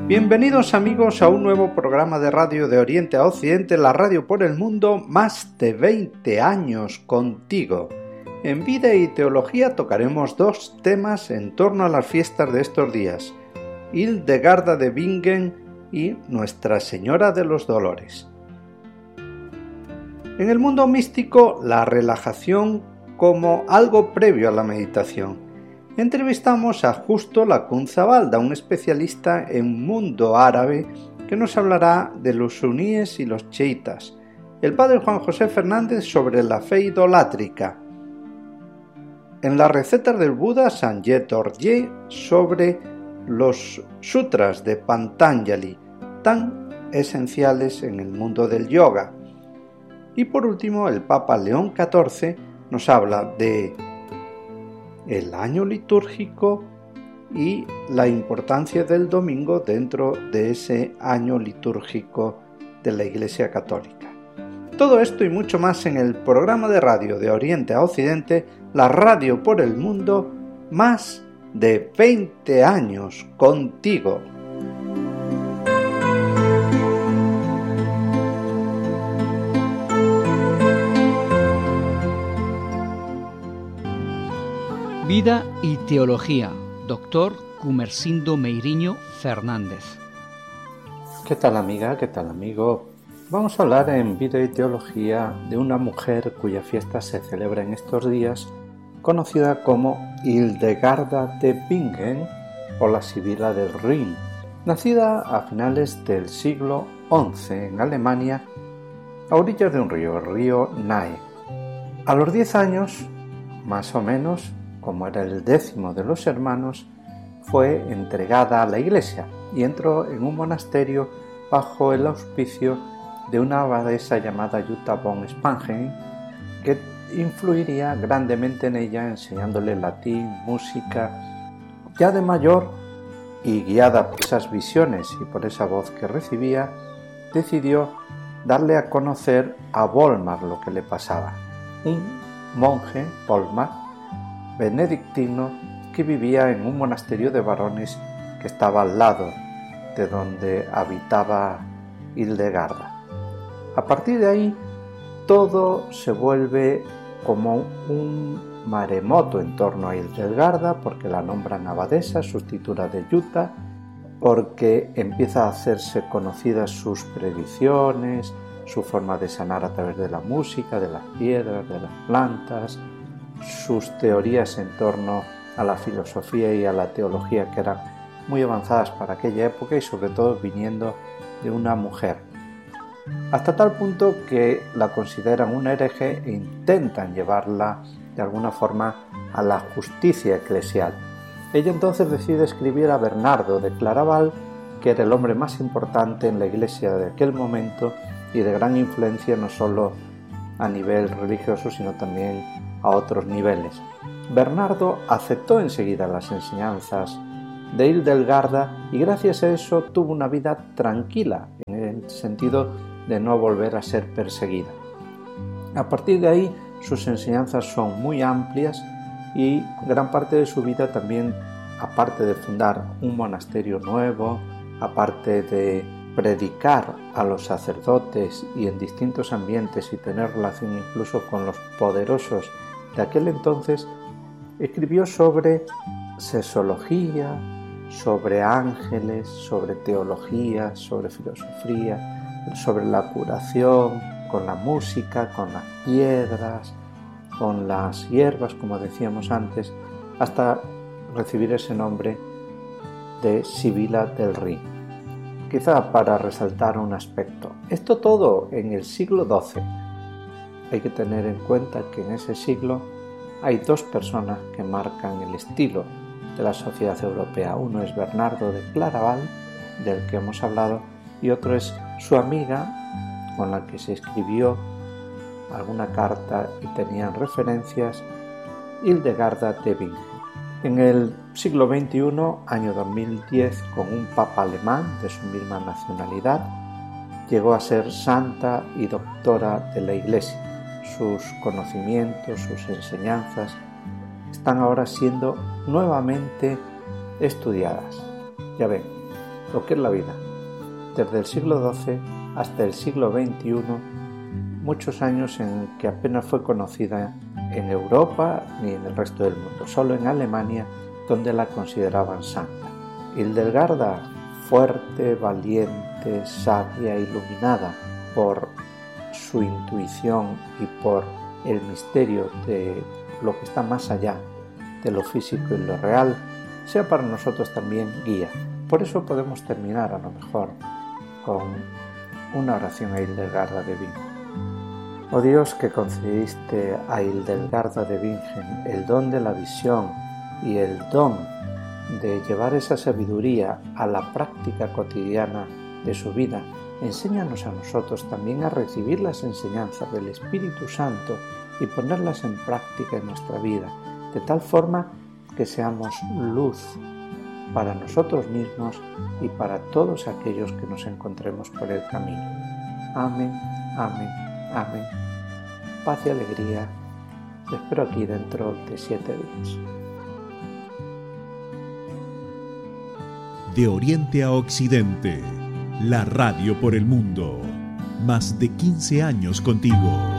Bienvenidos amigos a un nuevo programa de radio de Oriente a Occidente, la radio por el mundo, más de 20 años contigo. En Vida y Teología tocaremos dos temas en torno a las fiestas de estos días: Hildegarda de Bingen y Nuestra Señora de los Dolores. En el mundo místico, la relajación como algo previo a la meditación. Entrevistamos a Justo Lacunzabalda, un especialista en mundo árabe que nos hablará de los suníes y los chiitas. El padre Juan José Fernández sobre la fe idolátrica. En las recetas del Buda, Sanjay Dorje sobre los sutras de Patanjali, tan esenciales en el mundo del yoga. Y por último, el Papa León XIV nos habla de el año litúrgico y la importancia del domingo dentro de ese año litúrgico de la Iglesia Católica. Todo esto y mucho más en el programa de radio de Oriente a Occidente, la radio por el mundo, más de 20 años contigo. Vida y Teología, Dr. Gumersindo Meiriño Fernández. ¿Qué tal amiga? ¿Qué tal amigo? Vamos a hablar en Vida y Teología de una mujer cuya fiesta se celebra en estos días, conocida como Hildegarda de Bingen o la Sibila del Rin, nacida a finales del siglo XI en Alemania, a orillas de un río, el río Nahe. A los 10 años, más o menos, como era el 10º de los hermanos, fue entregada a la iglesia y entró en un monasterio bajo el auspicio de una abadesa llamada Jutta von Spangen, que influiría grandemente en ella, enseñándole latín, música. Ya de mayor, y guiada por esas visiones y por esa voz que recibía, decidió darle a conocer a Volmar lo que le pasaba. Un monje, Volmar, benedictino, que vivía en un monasterio de varones que estaba al lado de donde habitaba Hildegarda. A partir de ahí, todo se vuelve como un maremoto en torno a Hildegarda, porque la nombran abadesa, sustituta de Jutta, porque empieza a hacerse conocidas sus predicciones, su forma de sanar a través de la música, de las piedras, de las plantas, sus teorías en torno a la filosofía y a la teología, que eran muy avanzadas para aquella época y sobre todo viniendo de una mujer, hasta tal punto que la consideran una hereje e intentan llevarla de alguna forma a la justicia eclesial. Ella entonces decide escribir a Bernardo de Claraval, que era el hombre más importante en la iglesia de aquel momento y de gran influencia no solo a nivel religioso sino también a otros niveles. Bernardo aceptó enseguida las enseñanzas de Hildegarda y gracias a eso tuvo una vida tranquila, en el sentido de no volver a ser perseguida. A partir de ahí sus enseñanzas son muy amplias y gran parte de su vida también, aparte de fundar un monasterio nuevo, aparte de predicar a los sacerdotes y en distintos ambientes y tener relación incluso con los poderosos de aquel entonces, escribió sobre sexología, sobre ángeles, sobre teología, sobre filosofía, sobre la curación, con la música, con las piedras, con las hierbas, como decíamos antes, hasta recibir ese nombre de Sibila del Rin. Quizá para resaltar un aspecto. Esto todo en el siglo XII. Hay que tener en cuenta que en ese siglo hay dos personas que marcan el estilo de la sociedad europea. Uno es Bernardo de Claraval, del que hemos hablado, y otro es su amiga, con la que se escribió alguna carta y tenían referencias, Hildegarda de Bingen. En el siglo XXI, año 2010, con un papa alemán de su misma nacionalidad, llegó a ser santa y doctora de la Iglesia. Sus conocimientos, sus enseñanzas están ahora siendo nuevamente estudiadas. Ya ven, lo que es la vida. Desde el siglo XII hasta el siglo XXI, muchos años en que apenas fue conocida en Europa ni en el resto del mundo, solo en Alemania, donde la consideraban santa. Hildegarda, fuerte, valiente, sabia, iluminada por su intuición y por el misterio de lo que está más allá de lo físico y lo real, sea para nosotros también guía. Por eso podemos terminar a lo mejor con una oración a Hildegarda de Bingen. Oh Dios, que concediste a Hildegarda de Bingen el don de la visión y el don de llevar esa sabiduría a la práctica cotidiana de su vida, enséñanos a nosotros también a recibir las enseñanzas del Espíritu Santo y ponerlas en práctica en nuestra vida, de tal forma que seamos luz para nosotros mismos y para todos aquellos que nos encontremos por el camino. Amén, amén, amén. Paz y alegría. Te espero aquí dentro de 7 días. De Oriente a Occidente, la radio por el mundo. Más de 15 años contigo.